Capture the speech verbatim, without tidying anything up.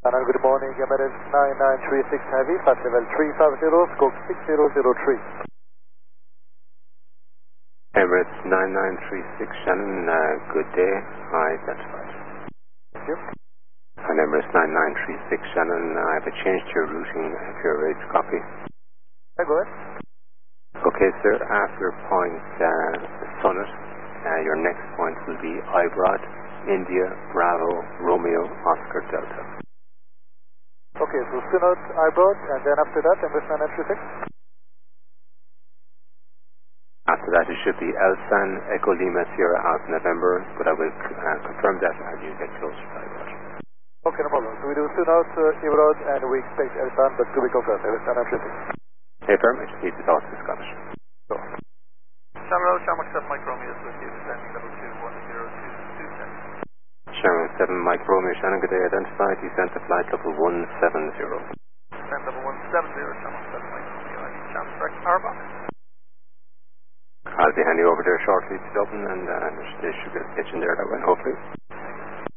Anna, good morning, Emirates nine nine three six Heavy, flight level three five zero, scope six zero zero three. Emirates nine nine three six Shannon, uh, good day, identified. Thank you. And Emirates nine nine three six Shannon, uh, I have a change to your routing if you're ready to copy. Yeah, go ahead. Okay, sir, after point uh, Summit, uh, your next point will be Ibrod, India, Bravo, Romeo, Oscar, Delta. Okay, so Sunot, Ibrod, and then after that, Emirates nine nine three six? After that, it should be Elsan, Echo Lima, Sierra, Alpha, November, but I will uh, confirm that as you get closer to Ibrod. Okay, no problem. So we do Sunot, uh, Ibrod, and we expect Elsan, but to be confirmed, Emirates nine nine three six. Hey, firm, I just need to talk to Scottish. So. Shamrock, Shamrock seven Mike Romeo is with you, descending level two one zero two two ten. Sherman seven Mike Romeo, Shannon, good day, identified, descent to flight level one seven zero. Descent level one seven zero, Shamrock seven Mike Romeo, I need chance correct power box. I'll be handing over there shortly to Dublin, and uh, there should be a pitch in there that way, hopefully.